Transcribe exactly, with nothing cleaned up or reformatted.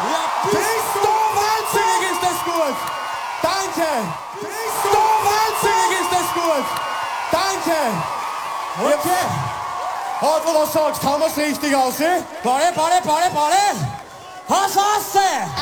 Ja, bist, Bist du wahnsinnig, ist das gut! Danke! Bist du wahnsinnig, ist das gut! Danke! Okay. Und wo du sagst, haben wir's richtig aus, eh? Bade, bade, bade, bade! Haus aus!